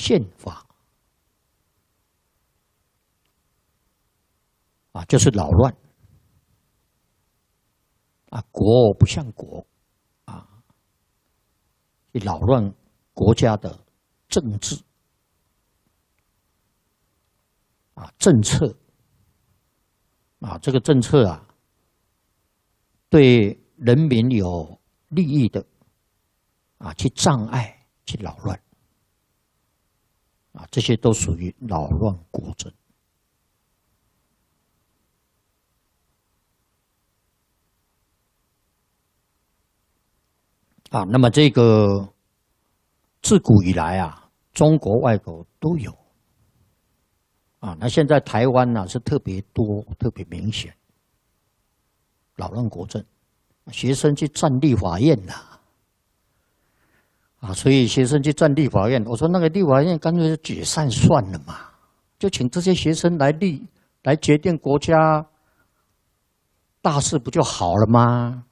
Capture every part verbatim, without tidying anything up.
宪法啊，就是扰乱啊，国不像国啊，去扰乱国家的政治啊政策啊，这个政策啊，对人民有利益的啊，去障碍、去扰乱啊，这些都属于扰乱国政。啊，那么这个自古以来啊，中国、外国都有啊。那现在台湾呢、啊、是特别多、特别明显，扰乱国政，学生去占立法院呐、啊，啊，所以学生去占立法院，我说那个立法院干脆就解散算了嘛，就请这些学生来立来决定国家大事，不就好了吗？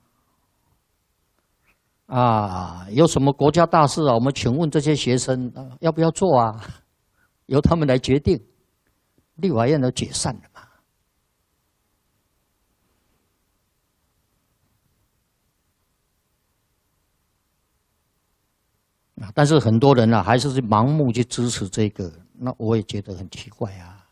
啊，有什么国家大事啊？我们请问这些学生、啊、要不要做啊？由他们来决定。立法院都解散了嘛。啊，但是很多人呢、啊，还是盲目去支持这个，那我也觉得很奇怪啊。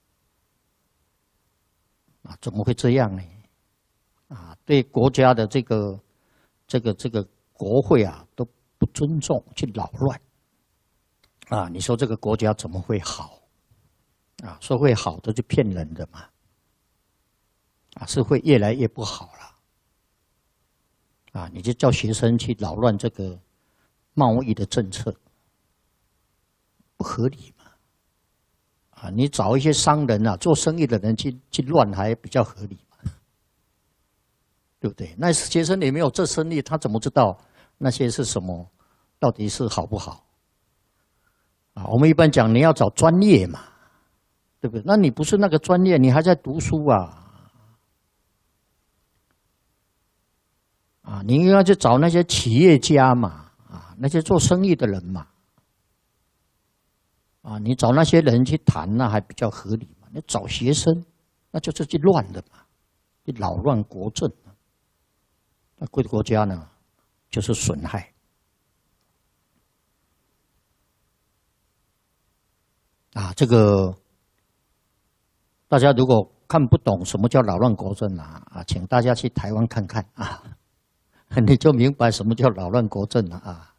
啊，怎么会这样呢？啊，对国家的这个、这个、这个。国会啊都不尊重，去扰乱啊！你说这个国家怎么会好啊？说会好的就骗人的嘛！啊，是会越来越不好了啊！你就叫学生去扰乱这个贸易的政策，不合理嘛！啊，你找一些商人啊，做生意的人去去乱，还比较合理嘛？对不对？那学生也没有做生意，他怎么知道？那些是什么？到底是好不好？啊，我们一般讲你要找专业嘛，对不对？那你不是那个专业，你还在读书啊？啊，你应该去找那些企业家嘛，啊，那些做生意的人嘛，啊，你找那些人去谈，那还比较合理嘛。你找学生，那就是去乱的嘛，去扰乱国政。那对国家呢？就是损害啊！这个大家如果看不懂什么叫扰乱国政啊啊，请大家去台湾看看啊，你就明白什么叫扰乱国政了啊！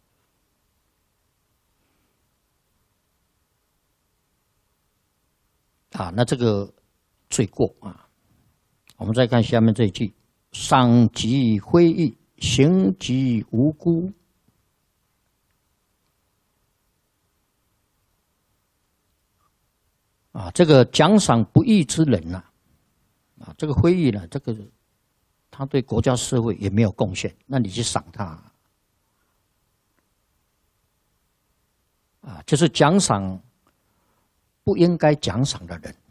啊，那这个罪过啊，我们再看下面这一句：赏及非议。刑及无辜啊，这个奖赏不义之人呐、啊，啊，这个非议呢，这个他对国家社会也没有贡献，那你去赏他啊，就是奖赏不应该奖赏的人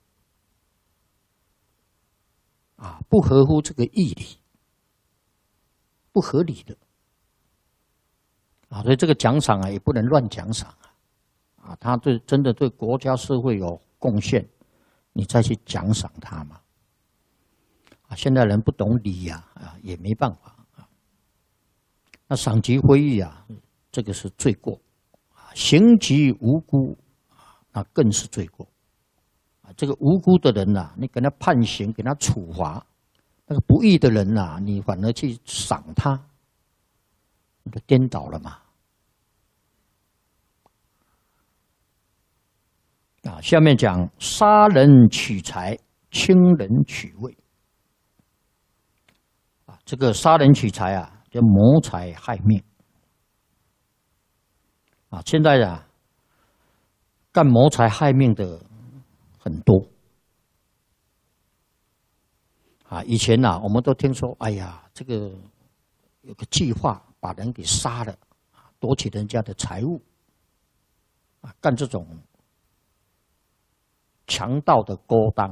啊，不合乎这个义理。不合理的啊，所以这个奖赏啊也不能乱奖赏啊，啊，他对真的对国家社会有贡献，你再去奖赏他嘛。啊，现在人不懂礼呀，啊，也没办法啊。那赏及非议啊，这个是罪过啊；刑及无辜啊，那更是罪过啊。这个无辜的人呐、啊，你给他判刑，给他处罚。那个不义的人呐、啊，你反而去赏他，你就颠倒了嘛。啊，下面讲杀人取财，轻人取位。啊，这个杀人取财啊，叫谋财害命。啊，现在啊，干谋财害命的很多。啊，以前呐、啊，我们都听说，哎呀，这个有个计划把人给杀了，夺取人家的财物，啊，干这种强盗的勾当。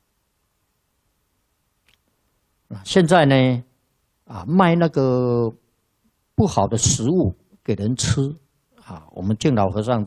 啊，现在呢，啊，卖那个不好的食物给人吃，啊，我们敬老和尚